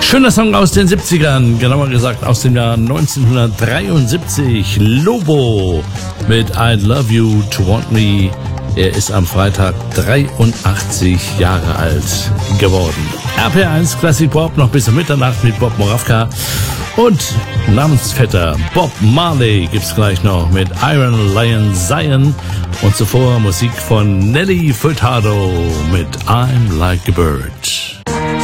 Schöner Song aus den 70ern, genauer gesagt aus dem Jahr 1973. Lobo mit I'd Love You to Want Me. Er ist am Freitag 83 Jahre alt geworden. RPR1 Classic Pop noch bis um Mitternacht mit Bob Moravka. Und Namensvetter Bob Marley gibt's gleich noch mit Iron Lion Zion. Und zuvor Musik von Nelly Furtado mit I'm Like a Bird.